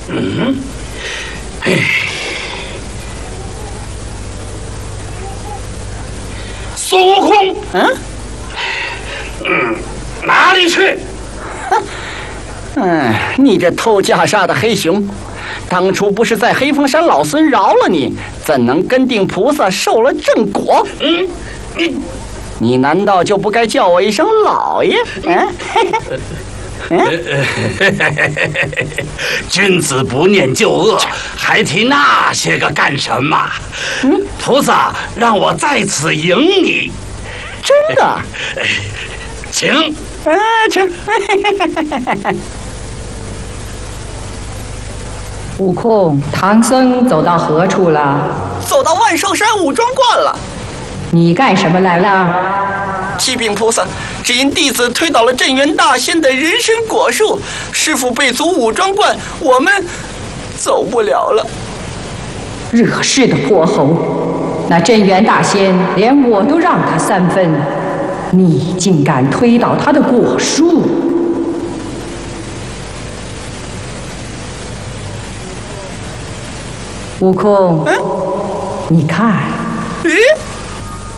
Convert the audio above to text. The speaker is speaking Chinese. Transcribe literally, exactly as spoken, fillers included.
嗯，哎，孙悟空， 嗯， 嗯，哪里去？ 嗯，你这偷袈裟的黑熊，当初不是在黑风山老孙饶了你，怎能跟定菩萨受了正果？ 嗯，你你难道就不该叫我一声老爷？嗯。 君子不念旧恶，还提那些个干什么？嗯，菩萨让我在此迎你。 真的？ 请。 啊，请。 悟空，唐僧走到何处了？ 走到万寿山武装观了。 你干什么来了？ 启禀菩萨，只因弟子推倒了镇元大仙的人参果树，师父被阻武装观，我们走不了了。 惹事的泼猴，那镇元大仙连我都让他三分，你竟敢推倒他的果树！悟空， 嗯， 你看， 咦？